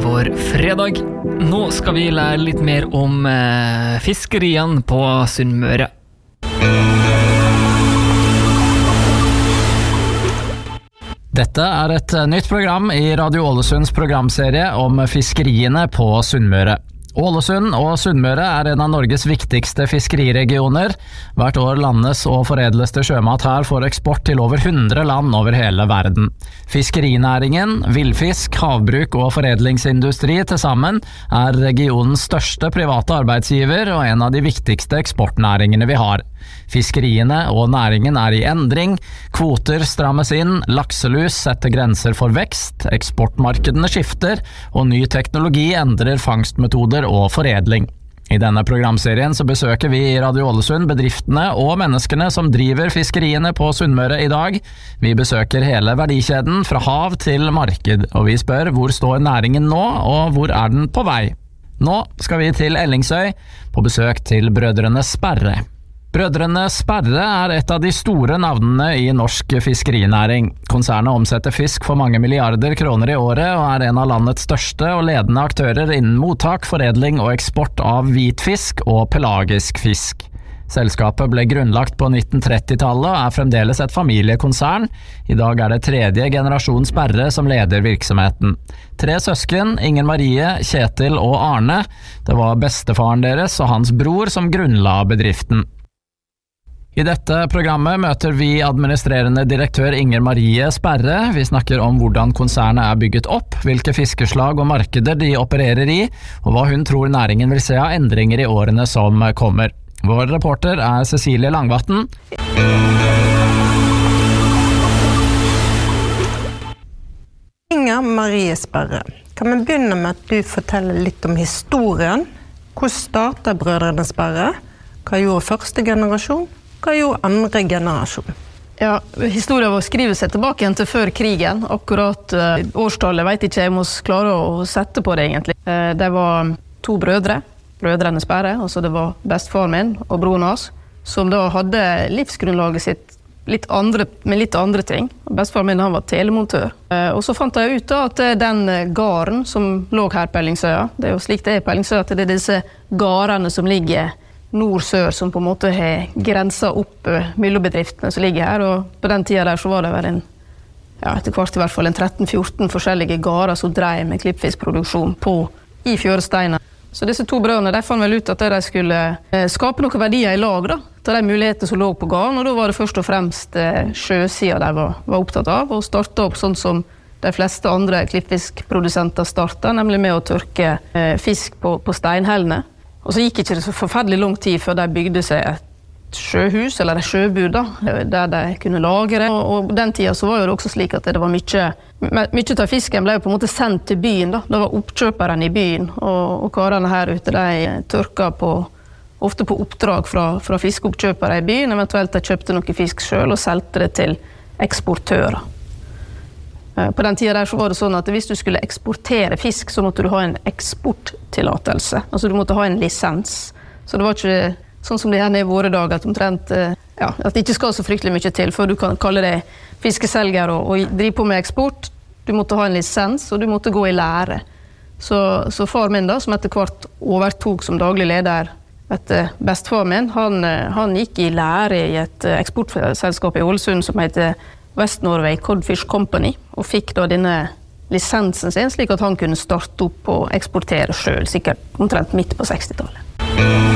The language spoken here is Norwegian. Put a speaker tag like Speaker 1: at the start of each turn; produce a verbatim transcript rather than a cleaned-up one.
Speaker 1: vår fredag. Nå skal vi lære litt mer om eh, fiskerien på Sunnmøre.
Speaker 2: Dette er et nytt program i Radio Ålesunds programserie om fiskeriene på Sunnmøre. Ålesund og Sunnmøre er en av Norges viktigste fiskeriregioner. Hvert år landes og foredles det sjømat her for eksport til over hundre land over hele verden. Fiskerinæringen, villfisk, havbruk og foredlingsindustri til sammen er regionens største private arbeidsgiver og en av de viktigste eksportnæringene vi har. Fiskeriene og næringen er i endring, kvoter strammes inn, lakselus setter grenser for vekst, eksportmarkedene skifter, og ny teknologi endrer fangstmetoder og foredling. I denne programserien så besøker vi i Radio Ålesund bedriftene og menneskene som driver fiskeriene på Sunnmøre i dag. Vi besøker hele verdikjeden fra hav til marked, og vi spør hvor står næringen nå, og hvor er den på vei? Nå skal vi til Ellingsøy, på besøk til brødrene Sperre. Brødrene Sperre er et av de store navnene i norsk fiskerinæring. Konsernet omsetter fisk for mange milliarder kroner i året, og er en av landets største og ledende aktører innen mottak, foredling og eksport av hvitfisk og pelagisk fisk. Selskapet ble grunnlagt på nitten trettitallet og er fremdeles et familiekonsern. I dag er det tredje generasjon Sperre som leder virksomheten. Tre søsken, Inger Marie, Kjetil og Arne. Det var bestefaren deres og hans bror som grunnla bedriften. I dette programmet møter vi administrerende direktør Inger Marie Sperre. Vi snakker om hvordan konsernet er bygget opp, hvilke fiskeslag og markeder de opererer i, og hva hun tror næringen vil se av endringer i årene som kommer. Vår reporter er Cecilie Langvatn.
Speaker 3: Inger Marie Sperre, kan vi begynne med at du forteller litt om historien? Hvordan startet brødrene Sperre? Hva gjorde første generasjon? Hva gjorde andre generasjon?
Speaker 4: Ja, historien vår skriver seg tilbake igjen til før krigen. Akkurat uh, årstallet vet ikke jeg om vi klarer å sette på det egentlig. Uh, det var to brødre, brødrene Sperre, altså det var bestefar min og broren hans, som da hadde livsgrunnlaget sitt litt andre, med litt andre ting. Bestefar min han var telemontør. Uh, og så fant jeg ut da at den garen som lå her på Ellingsøya, det er jo slik det er på Ellingsøya, at det er disse garene som ligger nord-sør, som på en måte har grenset opp uh, millebedriftene som ligger her, og på den tiden der så var det vel en, ja, etter hvert i hvert fall en tretten fjorten forskjellige garer som drev med klippfiskproduksjon på i Fjøresteina. Så disse to brødrene, de fant vel ut at de skulle uh, skape noen verdier i lag da, til de muligheter som lå på garen, og da var det først og fremst uh, sjøsiden de var, var opptatt av, og startet opp sånn som de fleste andre klippfiskprodusenter startet, nemlig med å tørke uh, fisk på, på steinhellene. Og så gikk ikke det så forferdelig lang tid før de bygde seg et sjøhus, eller et sjøbud da, der de kunne lagre. Og, og på den tiden så var jo det også slik at det var mye, mye av fisken ble jo på en måte sendt til byen da. Det var oppkjøperen i byen, og, og karene her ute, de tørket på, ofte på oppdrag fra, fra fiskeoppkjøpere i byen, eventuelt de kjøpte noe fisk selv og selte det til eksportører. På den tiden der så var det sånn at hvis du skulle eksportere fisk, så måtte du ha en eksporttillatelse. Altså du måtte ha en lisens. Så det var ikke sånn som det er i våre dager, at, omtrent, ja, at det ikke skal så fryktelig mye til, for du kan kalle det fiskeselger og, og drive på med eksport. Du måtte ha en lisens, og du måtte gå i lære. Så, så far min da, som etter hvert overtok som daglig leder etter bestefar min, han, han gikk i lære i et eksportselskap i Ålesund som heter West Norway Codfish Company, og fikk da denne lisensen sin, slik at han kunne starte opp og eksportere selv, sikkert omtrent midt på sekstitallet.